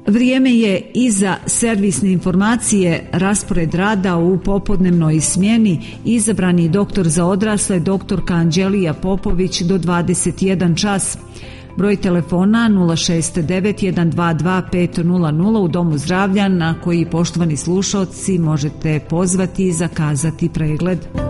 Vrijeme je i za servisne informacije, raspored rada u popodnevnoj smjeni. Izabrani doktor za odrasle, doktorka Anđelija Popović do 21 čas. Broj telefona 069 122 500 u Domu zdravlja na koji, poštovani slušalci, možete pozvati i zakazati pregled.